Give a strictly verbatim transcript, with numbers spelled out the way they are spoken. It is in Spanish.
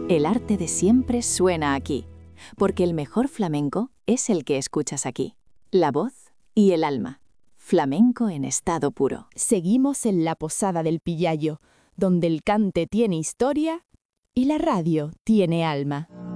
El arte de siempre suena aquí, porque el mejor flamenco es el que escuchas aquí. La voz y el alma. Flamenco en estado puro. Seguimos en la Posada del Pillayo, donde el cante tiene historia y la radio tiene alma.